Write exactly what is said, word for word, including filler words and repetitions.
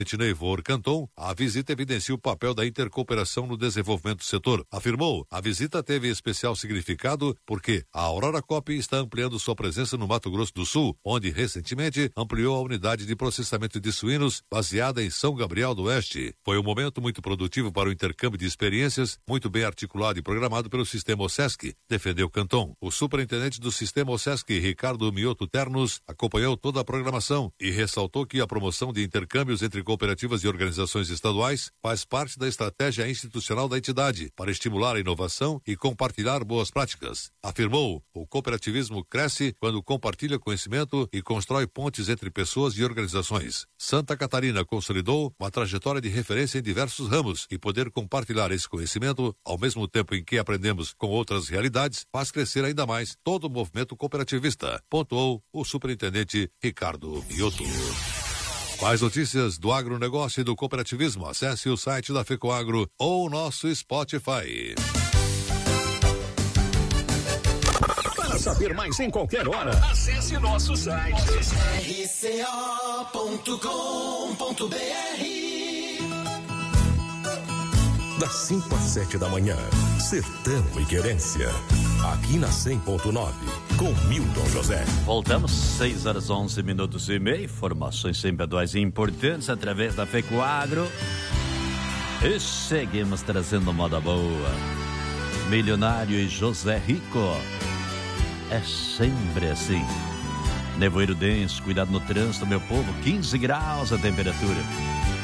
Neivor Canton, a visita evidencia o papel da intercooperação no desenvolvimento do setor. Afirmou, a visita teve especial significado porque a Aurora Cop está ampliando sua presença no Mato Grosso do Sul, onde recentemente ampliou a unidade de processamento de suínos baseada em São Gabriel do Oeste. Foi um momento muito produtivo para o intercâmbio de experiências, muito bem articulado e programado pelo Sistema OSESC, defendeu Canton. O superintendente do Sistema OSESC, Ricardo Mioto Ternos, acompanhou toda a programação e ressaltou que a promoção de intercâmbios entre cooperativas e organizações estaduais faz parte da estratégia institucional da entidade para estimular a inovação e compartilhar boas práticas. Afirmou, o cooperativismo cresce quando compartilha conhecimento e constrói pontes entre pessoas e organizações. Santa Catarina consolidou uma trajetória de referência em diversos ramos e poder compartilhar esse conhecimento, ao mesmo tempo em que aprendemos com outras realidades, faz crescer ainda mais todo o movimento cooperativista, pontuou o superintendente Ricardo Mioto. Mais notícias do agronegócio e do cooperativismo, acesse o site da FECOAGRO ou o nosso Spotify. Para saber mais em qualquer hora, acesse nosso site r c o ponto com ponto b r. Das cinco às sete da manhã, Sertão e Querência. Aqui na cem ponto nove, com Milton José. Voltamos, seis horas onze minutos e meio. Informações sempre atuais e importantes através da FECOAGRO. E seguimos trazendo moda boa. Milionário e José Rico. É sempre assim. Nevoeiro denso, cuidado no trânsito, meu povo. quinze graus a temperatura.